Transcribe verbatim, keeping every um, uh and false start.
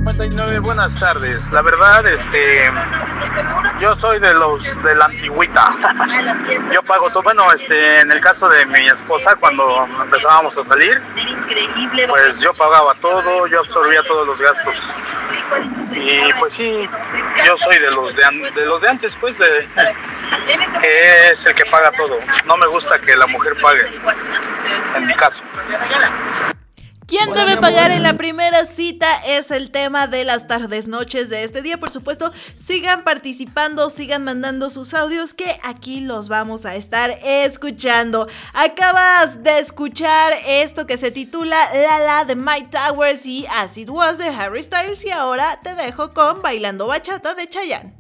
cincuenta y nueve, buenas tardes. La verdad, este, yo soy de los de la antigüita. Yo pago todo. Bueno, este, en el caso de mi esposa, cuando empezábamos a salir, pues yo pagaba todo, yo absorbía todos los gastos. Y pues sí, yo soy de los de, an- de los de antes, pues, de que es el que paga todo. No me gusta que la mujer pague, en mi caso. ¿Quién Hola, debe mi pagar amor. en la primera cita? Es el tema de las tardes noches de este día. Por supuesto, sigan participando, sigan mandando sus audios que aquí los vamos a estar escuchando. Acabas de escuchar esto que se titula La La de Mike Towers y As It Was de Harry Styles, y ahora te dejo con Bailando Bachata de Chayanne.